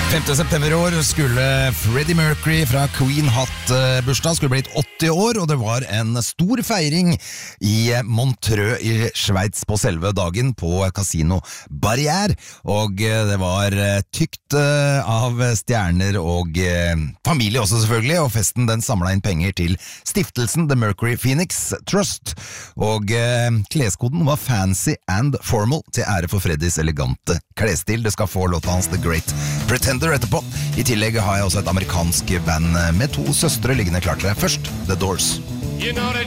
5. september i år skulle Freddie Mercury fra Queen hatt bursdag, skulle blitt 80 år, og det var en stor feiring i Montreux i Schweiz på selve dagen på Casino Barrière, og det var tykt av stjerner og familie også selvfølgelig, og festen den samlet inn penger til stiftelsen The Mercury Phoenix Trust, og kleskoden var fancy and formal til ære for Freddys elegante klesstil. Det skal få låta hans The Great Pretender etterpå. I tillegg har jeg også et amerikansk band med 2 søstre liggende klart til deg. Først The Doors. You know that